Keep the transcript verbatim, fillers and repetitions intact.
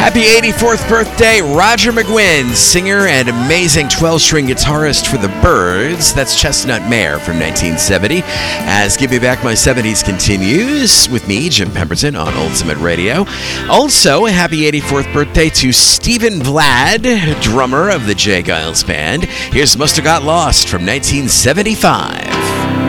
Happy eighty-fourth birthday, Roger McGuinn, singer and amazing twelve-string guitarist for the Byrds. That's Chestnut Mare from nineteen seventy. As Give Me Back My seventies continues with me, Jim Pemberton, on Ultimate Radio. Also, a happy eighty-fourth birthday to Stephen Vlad, drummer of the Jay Giles Band. Here's Must Have Got Lost from nineteen seventy-five.